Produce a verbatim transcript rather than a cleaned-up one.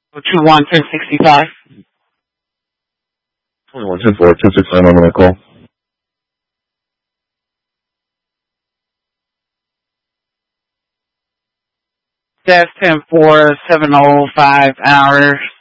two one ten sixty-five. twenty-one ten four ten sixty-nine, I'm going to call. That's ten four seven oh five hours.